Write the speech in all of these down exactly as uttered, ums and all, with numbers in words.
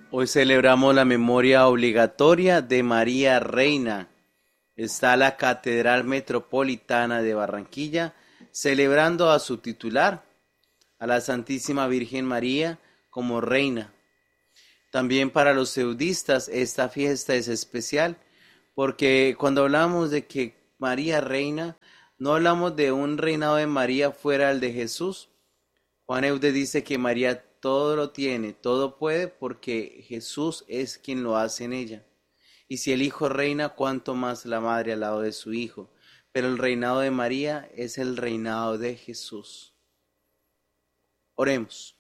Hoy celebramos la memoria obligatoria de María Reina. Está la Catedral Metropolitana de Barranquilla celebrando a su titular, a la Santísima Virgen María, como reina. También para los seudistas esta fiesta es especial, porque cuando hablamos de que María reina, no hablamos de un reinado de María fuera del de Jesús. Juan Eudes dice que María todo lo tiene, todo puede, porque Jesús es quien lo hace en ella. Y si el Hijo reina, cuánto más la Madre al lado de su Hijo. Pero el reinado de María es el reinado de Jesús. Oremos.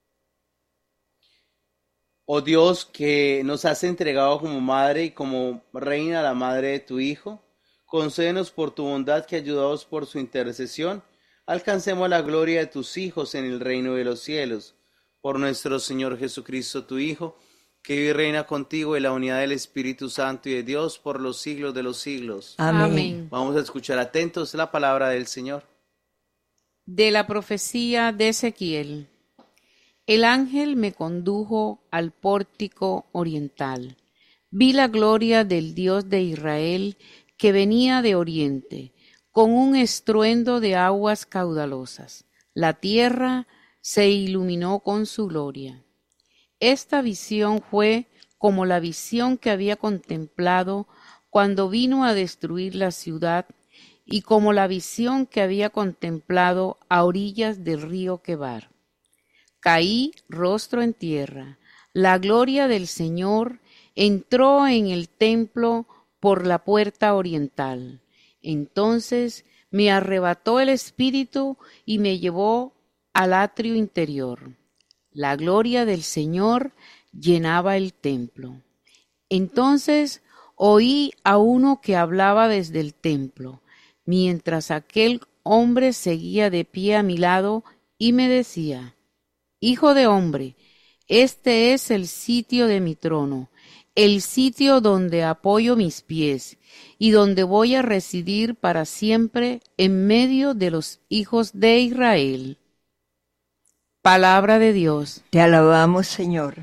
Oh Dios, que nos has entregado como Madre y como Reina a la Madre de tu Hijo, concédenos por tu bondad que, ayudados por su intercesión, alcancemos la gloria de tus hijos en el reino de los cielos. Por nuestro Señor Jesucristo, tu Hijo, que vive y reina contigo en la unidad del Espíritu Santo y de Dios por los siglos de los siglos. Amén. Vamos a escuchar atentos la palabra del Señor. De la profecía de Ezequiel. El ángel me condujo al pórtico oriental. Vi la gloria del Dios de Israel que venía de oriente, con un estruendo de aguas caudalosas. La tierra se iluminó con su gloria. Esta visión fue como la visión que había contemplado cuando vino a destruir la ciudad y como la visión que había contemplado a orillas del río Quebar. Caí rostro en tierra. La gloria del Señor entró en el templo por la puerta oriental. Entonces me arrebató el espíritu y me llevó al atrio interior. La gloria del Señor llenaba el templo. Entonces oí a uno que hablaba desde el templo, mientras aquel hombre seguía de pie a mi lado y me decía: Hijo de hombre, este es el sitio de mi trono, el sitio donde apoyo mis pies y donde voy a residir para siempre en medio de los hijos de Israel. Palabra de Dios. Te alabamos, Señor.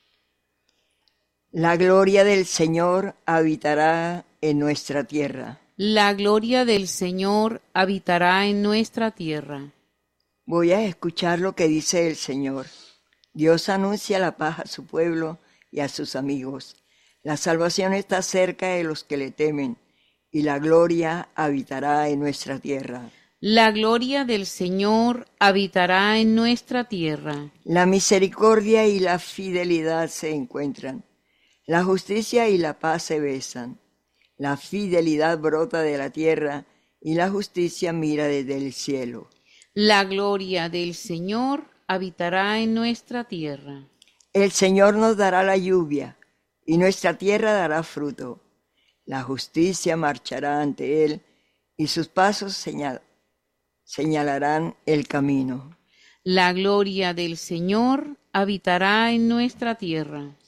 La gloria del Señor habitará en nuestra tierra. La gloria del Señor habitará en nuestra tierra. Voy a escuchar lo que dice el Señor. Dios anuncia la paz a su pueblo y a sus amigos. La salvación está cerca de los que le temen, y la gloria habitará en nuestra tierra. La gloria del Señor habitará en nuestra tierra. La misericordia y la fidelidad se encuentran. La justicia y la paz se besan. La fidelidad brota de la tierra y la justicia mira desde el cielo. La gloria del Señor habitará en nuestra tierra. El Señor nos dará la lluvia y nuestra tierra dará fruto. La justicia marchará ante él y sus pasos señal, señalarán el camino. La gloria del Señor habitará en nuestra tierra.